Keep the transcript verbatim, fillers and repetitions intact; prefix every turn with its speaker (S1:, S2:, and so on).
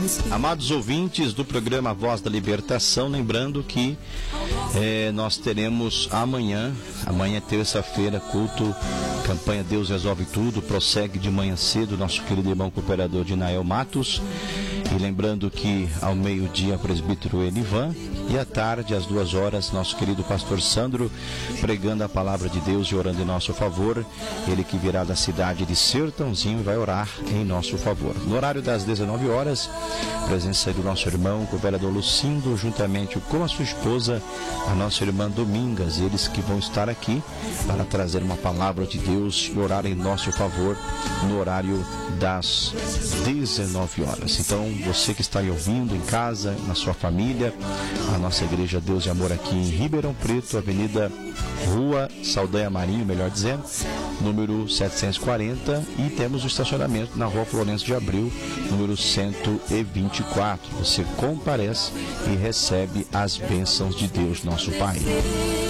S1: Amados ouvintes do programa Voz da Libertação, lembrando que é, nós teremos amanhã, amanhã é terça-feira, culto, campanha Deus Resolve Tudo, prossegue de manhã cedo, nosso querido irmão cooperador Dinael Matos. E lembrando que ao meio-dia, presbítero Elivan, e à tarde, às duas horas, nosso querido pastor Sandro, pregando a palavra de Deus e orando em nosso favor. Ele que virá da cidade de Sertãozinho vai orar em nosso favor. No horário das dezenove horas, presença do nosso irmão, cooperador Lucindo, juntamente com a sua esposa, a nossa irmã Domingas, eles que vão estar aqui para trazer uma palavra de Deus e orar em nosso favor no horário das dezenove horas. Então, você que está aí ouvindo em casa, na sua família, a nossa igreja Deus e Amor aqui em Ribeirão Preto, Avenida Rua Saldanha Marinho, melhor dizendo, número setecentos e quarenta, e temos o estacionamento na Rua Florencio de Abreu, número cento e vinte e quatro. Você comparece e recebe as bênçãos de Deus, nosso Pai.